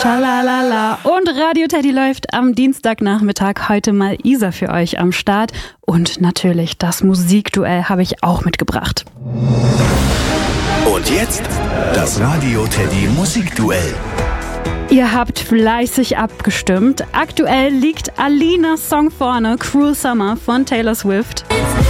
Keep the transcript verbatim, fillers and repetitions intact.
Schalalala. Und Radio Teddy läuft am Dienstagnachmittag. Heute mal Isa für euch am Start. Und natürlich das Musikduell habe ich auch mitgebracht. Und jetzt das Radio Teddy Musikduell. Ihr habt fleißig abgestimmt. Aktuell liegt Alinas Song vorne, Cruel Summer von Taylor Swift.